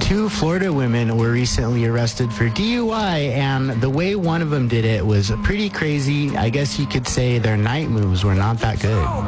Two Florida women were recently arrested for DUI, and the way one of them did it was pretty crazy. I guess you could say their night moves were not that good.